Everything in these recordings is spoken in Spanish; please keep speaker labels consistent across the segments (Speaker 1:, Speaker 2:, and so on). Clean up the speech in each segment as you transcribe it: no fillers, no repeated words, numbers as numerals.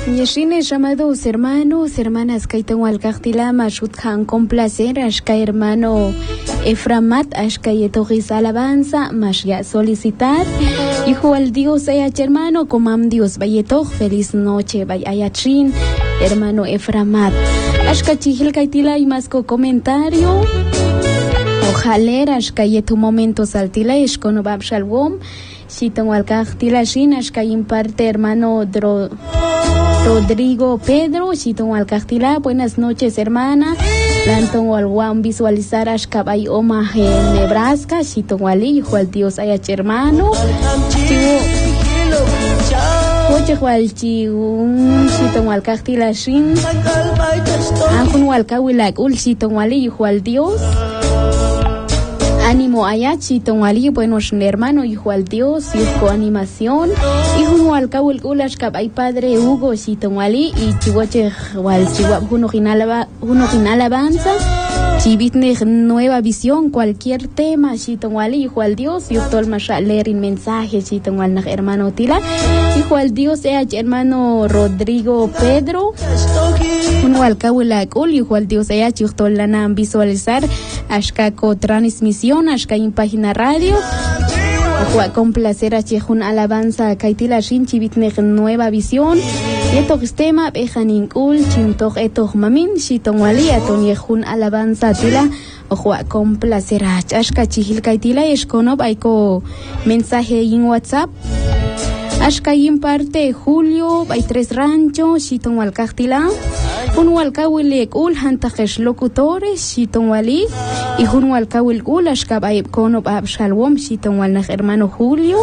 Speaker 1: Yeshine llamados hermanos, hermanas que tengo al cartilama, shuthan con placer, ashka hermano Eframat, ashka yetoris alabanza, más ya solicitar, hijo al Dios ayach hermano, comam Dios vayetoch, feliz noche, vayachin, hermano Eframat, ashka chihil kaitila y más comentario, ojalá ashka yetu momento saltila, eshkono bab shalom, si tengo al cartila shin, ashka imparte hermano Rodrigo Pedro, Chitón Alcastila, buenas noches hermana. Lantón Alwan visualizar Ashkabay Omaha en Nebraska, Chitón Ali, hijo al Dios ayach hermano. Oye Juan Chitón Alcastila Shin. Anjun Alcawilak Ul Chitón Ali, hijo al Dios. Ánimo allá, Chitón Ali, buenos hermano, hijo al Dios, hijo animación, hijo al Kawul Ulash Kabay padre Hugo, Chitón Ali, y Chihuache Wal Chihuahua, uno alabanza, Chivitne nueva visión, cualquier tema, Chitón Ali, hijo al Dios, y todo el masha leer en mensaje, Chitón al hermano Tila, hijo al Dios, hermano Rodrigo Pedro, uno al Kawul hijo al Dios, todo el lanam visualizar, Ashka co transmisión, Ashka en página radio. Con placer a Chejun alabanza Kaitila Shin Chivitne nueva visión. Eto tema bejanin ul chintok eto mamin Chitón Wali aton Yejun alabanza tila. Con placer a Ashka Chihil Kaitila Eshkonob aiko mensaje en WhatsApp. Ashka en parte Julio hay 3 ranchos Chitón Wal Kaitila. Un walkawil ul hantajesh locutores Chitón Wali y un walkawil ul ashkabay konob abshalom Chitón Wal hermano Julio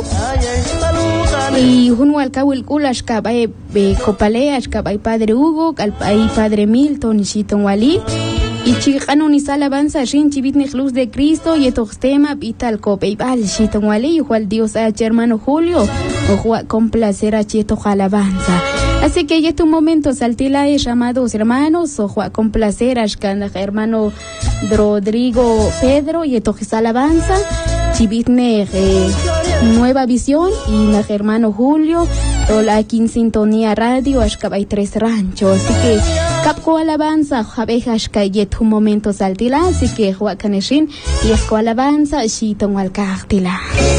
Speaker 1: y un walkawil ul ashkabay copale ashkabay padre Hugo kalpay padre Milton Chitón Wali y chicano ni alabanza shin chivitni luz de Cristo y estos temas vital copeibal Chitón Wali y Juan Dios a hermano Julio o con placer a chito alabanza. Así que ya es un momento, saltila llamados hermanos, o con placer, ashkan hermano Rodrigo Pedro, y esto es alabanza, chivitne nueva visión, y hermano Julio, toda aquí en sintonía radio, ashkabay 3 ranchos. Así que, capco alabanza, jabeja ashka ya es un momento, saltila, así que, huacaneshin, y esco alabanza, Chitón Alcastila.